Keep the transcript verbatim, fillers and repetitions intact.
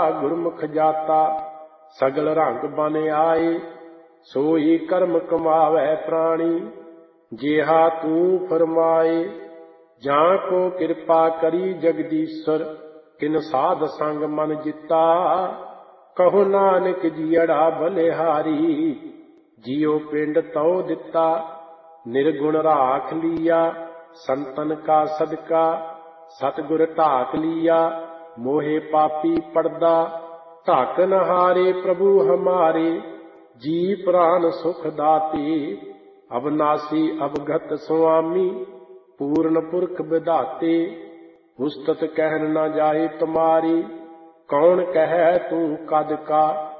ਗੁਰਮੁਖ ਜਾਤਾ ਸਗਲ ਰੰਗ ਬਨ ਆਏ। ਸੋਈ ਕਰਮ ਕਮਾਵੈ ਪ੍ਰਾਣੀ ਜਿਹਾ ਤੂੰ ਫਰਮਾਏ। ਜਾਂ ਕੋ ਕਿਰਪਾ ਕਰੀ ਜਗਦੀਸ਼ਰ ਕਿਨ ਸਾਧ ਸੰਗ ਮਨ ਜਿਤਾ। ਕਹੋ ਨਾਨਕ ਜੀਅੜਾ ਬਲਿਹਾਰੀ ਜਿਉ ਪਿੰਡ ਤਉ ਦਿੱਤਾ। ਨਿਰਗੁਣ ਰਾਖ ਲੀਆ ਸੰਤਨ ਕਾ ਸਦਕਾ ਸਤਿਗੁਰ ਢਾਕ ਲੀਆ। ਮੋਹਿ ਪਾਪੀ ਪੜਦਾ ਢਾਕਨ ਹਾਰੇ ਪ੍ਰਭੂ ਹਮਾਰੇ। ਜੀ ਪ੍ਰਾਨ ਸੁਖ ਦਾਤੇ ਅਬਨਾਸੀ ਅਵਗਤ ਸੁਆਮੀ। ਪੂਰਨ ਪੁਰਖ ਵਿਧਾਤੇ ਉਸਤਤ ਕਹਿਨ ਨ ਜਾਏ ਤੁਮਾਰੀ। ਕੌਣ ਕਹੈ ਤੂੰ ਕਦ ਕਾ